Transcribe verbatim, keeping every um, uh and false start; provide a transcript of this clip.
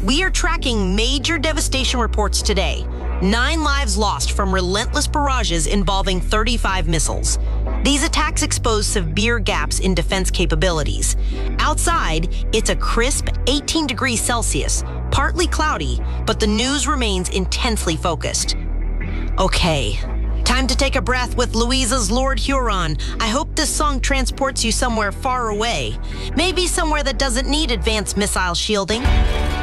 We are tracking major devastation reports today. Nine lives lost from relentless barrages involving thirty-five missiles. These attacks expose severe gaps in defense capabilities. Outside, it's a crisp eighteen degrees Celsius, partly cloudy, but the news remains intensely focused. Okay, time to take a breath with Louisa's Lord Huron. I hope this song transports you somewhere far away. Maybe somewhere that doesn't need advanced missile shielding.